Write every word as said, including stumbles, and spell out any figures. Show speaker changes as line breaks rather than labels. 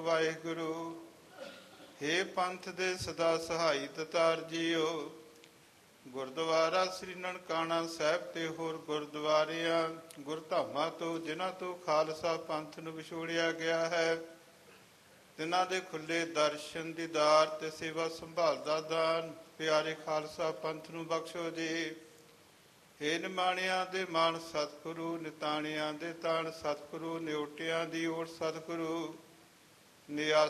ਵਾਹਿਗੁਰੂ। ਹੇ ਪੰਥ ਦੇ ਸਦਾ ਸਹਾਈ ਦਤਾਰ ਜੀਓ, ਗੁਰਦੁਆਰਾ ਸ੍ਰੀ ਨਨਕਾਣਾ ਸਾਹਿਬ ਤੇ ਹੋਰ ਗੁਰਦੁਆਰਿਆਂ ਗੁਰਧਾਮਾਂ ਤੋਂ ਜਿਨ੍ਹਾਂ ਤੋਂ ਖਾਲਸਾ ਪੰਥ ਨੂੰ ਵਿਛੋੜਿਆ ਗਿਆ ਹੈ, ਤਿਨਾਂ ਦੇ ਖੁੱਲੇ ਦਰਸ਼ਨ ਦੀਦਾਰ ਤੇ ਸੇਵਾ ਸੰਭਾਲ ਦਾ ਦਾਨ ਪਿਆਰੇ ਖਾਲਸਾ ਪੰਥ ਨੂੰ ਬਖਸ਼ੋ ਜੀ। ਹੇ ਨਿਮਾਣਿਆਂ ਦੇ ਮਾਣ ਸਤਿਗੁਰੂ, ਨਿਤਾਣਿਆਂ ਦੇ ਤਾਣ ਸਤਿਗੁਰੂ, ਨਿਓਟਿਆਂ ਦੀ ਓਟ ਸਤਿਗੁਰੂ, ਨਿਆਸ